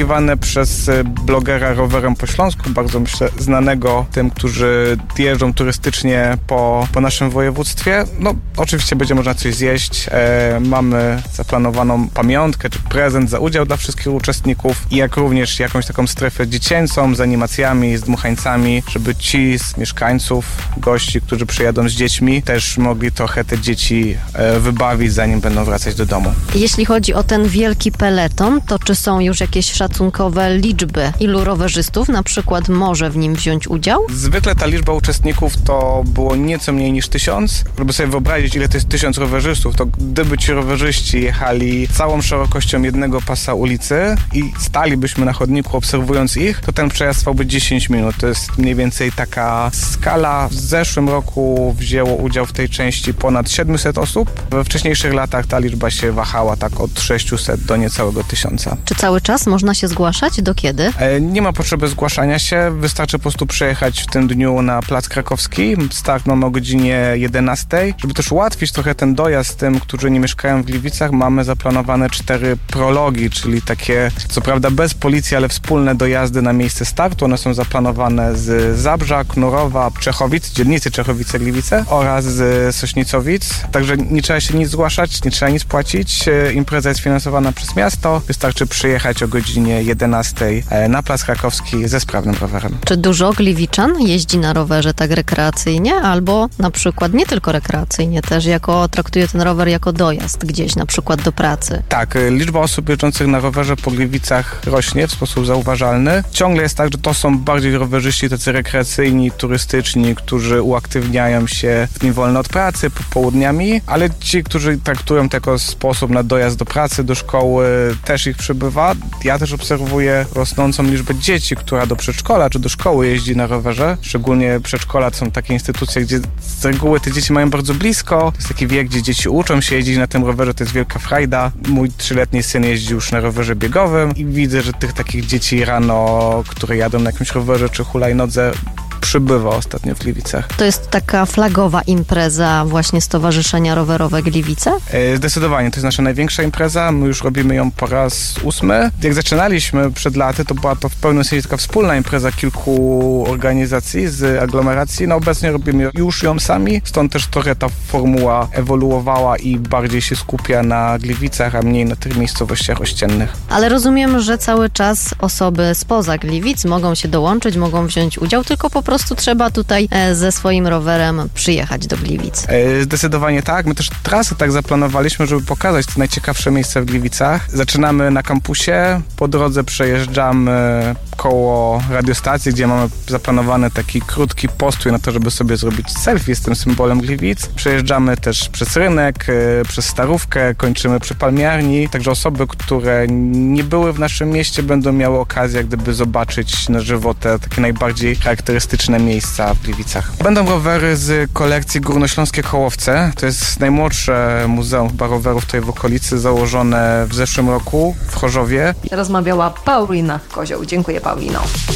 obsługiwane przez blogera Rowerem po Śląsku, bardzo myślę znanego tym, którzy jeżdżą turystycznie po naszym województwie. No, oczywiście będzie można coś zjeść. Mamy zaplanowaną pamiątkę czy prezent za udział dla wszystkich uczestników i jak również jakąś taką strefę dziecięcą z animacjami, z dmuchańcami, żeby ci z mieszkańców, gości, którzy przyjadą z dziećmi, też mogli trochę te dzieci wybawić, zanim będą wracać do domu. Jeśli chodzi o ten wielki peleton, to czy są już jakieś szacunkowe liczby, ilu rowerzystów na przykład może w nim wziąć udział? Zwykle ta liczba uczestników to było nieco mniej niż 1000. Żeby sobie wyobrazić, ile to jest 1000 rowerzystów, to gdyby ci rowerzyści jechali całą szerokością jednego pasa ulicy i stalibyśmy na chodniku obserwując ich, to ten przejazd trwałby 10 minut. To jest mniej więcej taka skala. W zeszłym roku wzięło udział w tej części ponad 700 osób. We wcześniejszych latach ta liczba się wahała tak od 600 do niecałego 1000. Czy cały czas można się zgłaszać? Do kiedy? Nie ma potrzeby zgłaszania się. Wystarczy po prostu przyjechać w tym dniu na Plac Krakowski. Start mamy o godzinie 11. Żeby też ułatwić trochę ten dojazd tym, którzy nie mieszkają w Gliwicach, mamy zaplanowane 4 prologi, czyli takie, co prawda bez policji, ale wspólne dojazdy na miejsce startu. One są zaplanowane z Zabrza, Knurowa, Czechowic, dzielnicy Czechowice-Gliwice oraz z Sośnicowic. Także nie trzeba się nic zgłaszać, nie trzeba nic płacić. Impreza jest finansowana przez miasto. Wystarczy przyjechać o godzinie 11 na Plac Krakowski ze sprawnym rowerem. Czy dużo gliwiczan jeździ na rowerze tak rekreacyjnie, albo na przykład nie tylko rekreacyjnie, też traktuje ten rower jako dojazd gdzieś, na przykład do pracy? Tak, liczba osób jeżdżących na rowerze po Gliwicach rośnie w sposób zauważalny. Ciągle jest tak, że to są bardziej rowerzyści tacy rekreacyjni, turystyczni, którzy uaktywniają się w dni wolne od pracy, popołudniami, ale ci, którzy traktują to jako sposób na dojazd do pracy, do szkoły, też ich przybywa. Ja też obserwuję rosnącą liczbę dzieci, która do przedszkola czy do szkoły jeździ na rowerze. Szczególnie przedszkola to są takie instytucje, gdzie z reguły te dzieci mają bardzo blisko. To jest taki wiek, gdzie dzieci uczą się jeździć na tym rowerze, to jest wielka frajda. Mój 3-letni syn jeździ już na rowerze biegowym i widzę, że tych takich dzieci rano, które jadą na jakimś rowerze czy hulajnodze, przybywa ostatnio w Gliwicach. To jest taka flagowa impreza właśnie Stowarzyszenia Rowerowe Gliwice? Zdecydowanie, to jest nasza największa impreza. My już robimy ją po raz 8. Jak zaczynaliśmy przed laty, to była to w pełnym sensie taka wspólna impreza kilku organizacji z aglomeracji. No obecnie robimy już ją sami, stąd też trochę ta formuła ewoluowała i bardziej się skupia na Gliwicach, a mniej na tych miejscowościach ościennych. Ale rozumiem, że cały czas osoby spoza Gliwic mogą się dołączyć, mogą wziąć udział, tylko po prostu trzeba tutaj ze swoim rowerem przyjechać do Gliwic. Zdecydowanie tak. My też trasę tak zaplanowaliśmy, żeby pokazać te najciekawsze miejsca w Gliwicach. Zaczynamy na kampusie, po drodze przejeżdżamy koło radiostacji, gdzie mamy zaplanowany taki krótki postój na to, żeby sobie zrobić selfie z tym symbolem Gliwic. Przejeżdżamy też przez rynek, przez Starówkę, kończymy przy palmiarni. Także osoby, które nie były w naszym mieście, będą miały okazję jak gdyby zobaczyć na żywo te takie najbardziej charakterystyczne miejsca w Gliwicach. Będą rowery z kolekcji Górnośląskie Kołowce. To jest najmłodsze muzeum chyba rowerów tutaj w okolicy, założone w zeszłym roku w Chorzowie. Rozmawiała Paulina Kozioł. Dziękuję, Paulino.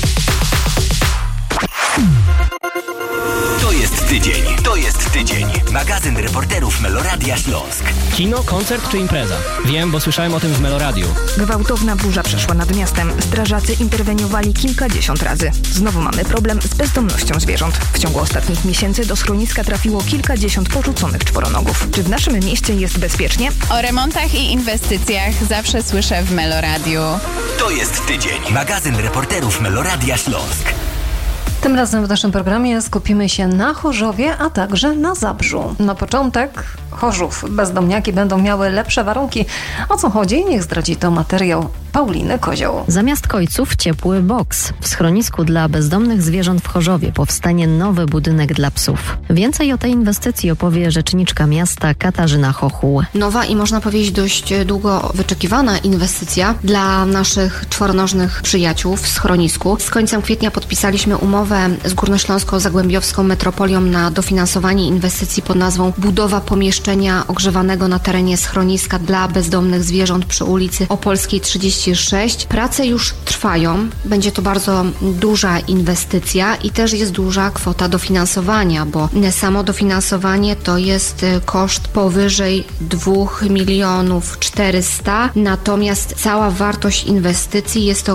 To jest tydzień. Magazyn reporterów Meloradia Śląsk. Kino, koncert czy impreza? Wiem, bo słyszałem o tym w Meloradiu. Gwałtowna burza przeszła nad miastem. Strażacy interweniowali kilkadziesiąt razy. Znowu mamy problem z bezdomnością zwierząt. W ciągu ostatnich miesięcy do schroniska trafiło kilkadziesiąt porzuconych czworonogów. Czy w naszym mieście jest bezpiecznie? O remontach i inwestycjach zawsze słyszę w Meloradiu. To jest tydzień. Magazyn reporterów Meloradia Śląsk. Tym razem w naszym programie skupimy się na Chorzowie, a także na Zabrzu. Na początek Chorzów. Bezdomniaki będą miały lepsze warunki. O co chodzi? Niech zdradzi to materiał Pauliny Kozioł. Zamiast kojców ciepły boks. W schronisku dla bezdomnych zwierząt w Chorzowie powstanie nowy budynek dla psów. Więcej o tej inwestycji opowie rzeczniczka miasta Katarzyna Chochuł. Nowa i można powiedzieć dość długo wyczekiwana inwestycja dla naszych czworonożnych przyjaciół w schronisku. Z końcem kwietnia podpisaliśmy umowę z Górnośląsko-Zagłębiowską Metropolią na dofinansowanie inwestycji pod nazwą Budowa pomieszczenia ogrzewanego na terenie schroniska dla bezdomnych zwierząt przy ulicy Opolskiej 36. Prace już trwają. Będzie to bardzo duża inwestycja i też jest duża kwota dofinansowania, bo samo dofinansowanie to jest koszt powyżej 2 400 000, natomiast cała wartość inwestycji jest to